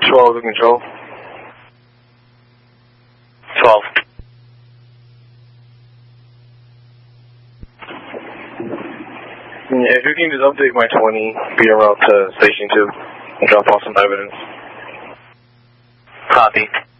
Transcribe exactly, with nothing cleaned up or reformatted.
twelve in control. twelve. Yeah, if you can just update my twenty, be en route to Station two, and drop off some evidence. Copy.